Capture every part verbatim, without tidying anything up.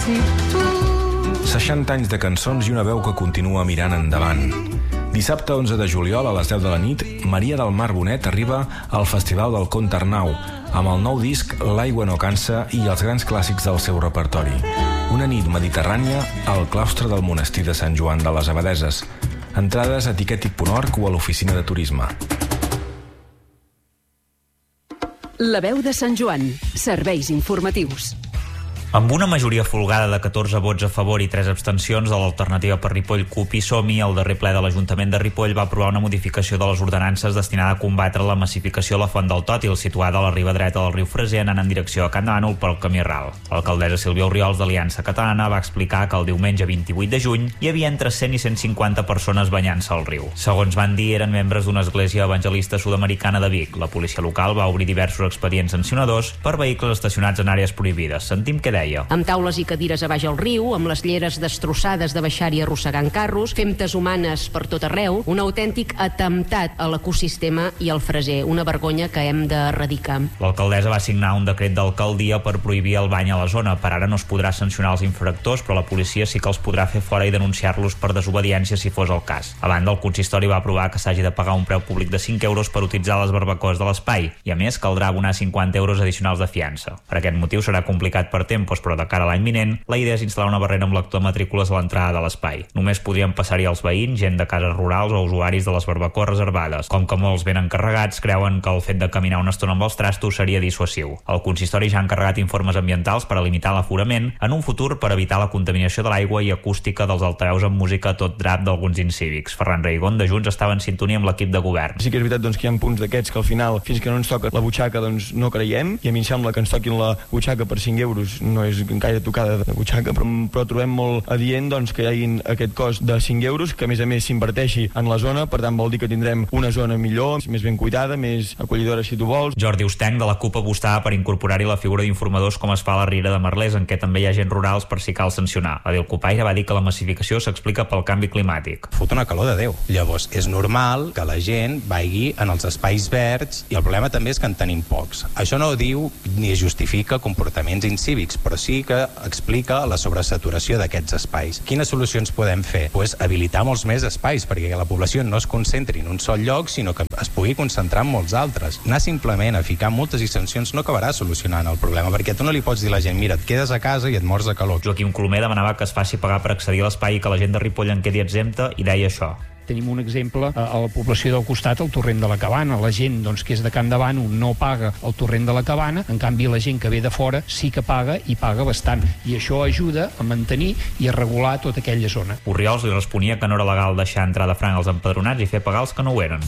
si tu... seixanta anys de cançons i una veu que continua mirant endavant. Dissabte onze de juliol a les deu de la nit, Maria del Mar Bonet arriba al Festival del Conte Arnau amb el nou disc L'aigua no cansa i els grans clàssics del seu repertori. Una nit mediterrània al claustre del monestir de Sant Joan de les Abadeses. Entrades a tiquetic punt org o a l'oficina de turisme. La veu de Sant Joan. Serveis informatius. Amb una majoria folgada de catorze vots a favor i tres abstencions de l'alternativa per Ripoll CUP i Som-hi, el darrer ple de l'Ajuntament de Ripoll va aprovar una modificació de les ordenances destinada a combatre la massificació a la Font del Tòtil, situada a la riba dreta del riu Freser, anant en direcció a Can Bànol pel camí ral. L'alcaldessa Sílvia Orriols d'Aliança Catalana va explicar que el diumenge vint-i-vuit de juny hi havia entre cent i cent cinquanta persones banyant-se al riu. Segons van dir, eren membres d'una església evangelista sud-americana de Vic. La policia local va obrir diversos expedients sancionadors per vehicles estacionats en àrees prohibides. Sentim què deia. Amb taules i cadires a baix al riu, amb les lleres destrossades de baixar-hi arrossegant carros, femtes humanes per tot arreu, un autèntic atemptat a l'ecosistema i al Freser, una vergonya que hem d'erradicar. L'alcaldessa va signar un decret d'alcaldia per prohibir el bany a la zona. Per ara no es podrà sancionar els infractors, però la policia sí que els podrà fer fora i denunciar-los per desobediència si fos el cas. A banda, el consistori va aprovar que s'hagi de pagar un preu públic de cinc euros per utilitzar les barbacoes de l'espai, i a més caldrà abonar cinquanta euros addicionals de fiança. Per aquest motiu serà complicat per temps, però de cara a l'any vinent, la idea és instal·lar una barrera amb lector de matrícules a l'entrada de l'espai. Només podrien passar-hi els veïns, gent de cases rurals o usuaris de les barbacoes reservades. Com que molts ben encarregats creuen que el fet de caminar una estona amb els trastos seria dissuasiu. El consistori ja ha encarregat informes ambientals per a limitar l'aforament en un futur per evitar la contaminació de l'aigua i acústica dels altaveus amb música a tot drap d'alguns incívics. Ferran Reigón de Junts estava en sintonia amb l'equip de govern. Sí que és veritat doncs, que hi ha punts d'aquests que al final, fins que no ens toca la butxaca, doncs no creiem, i a mi em sembla que ens toquin la butxaca per cinc euros no és gaire tocada de butxaca, però, però trobem molt adient doncs, que hi hagin aquest cost de cinc euros, que a més a més s'inverteixi en la zona, per tant vol dir que tindrem una zona millor, més ben cuidada, més acollidora si tu vols. Jordi Ustenc de la CUP apostava per incorporar-hi la figura d'informadors com es fa a la Riera de Merlès, en què també hi ha gent rurals per si cal sancionar. Adél Copaire va dir que la massificació s'explica pel canvi climàtic. Fot una calor de Déu. Llavors és normal que la gent vagi en els espais verds i el problema també és que en tenim pocs. Això no diu ni justifica comportaments incívics, però sí que explica la sobresaturació d'aquests espais. Quines solucions podem fer? Pues habilitar molts més espais perquè la població no es concentri en un sol lloc, sinó que es pugui concentrar en molts altres. Anar simplement a ficar multes i sancions no acabarà solucionant el problema, perquè tu no li pots dir a la gent, mira, et quedes a casa i et mors de calor. Joaquim Colomer demanava que es faci pagar per accedir a l'espai i que la gent de Ripoll en quedi exempta i deia això. Tenim un exemple a la població del costat, el torrent de la Cabana. La gent doncs, que és de Can Bànol no paga el torrent de la Cabana, en canvi la gent que ve de fora sí que paga i paga bastant. I això ajuda a mantenir i a regular tota aquella zona. Orriols li responia que no era legal deixar entrar de franc als empadronats i fer pagar els que no ho eren.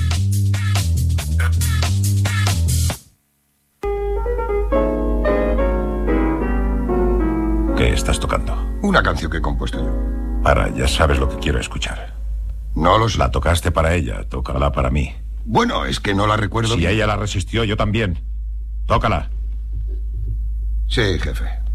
¿Qué estás tocando? Una canción que he compuesto yo. Para, ya sabes lo que quiero escuchar. No lo sé. La tocaste para ella, tócala para mí. Bueno, es que no la recuerdo Si bien. ella la resistió, yo también. Tócala. Sí, jefe.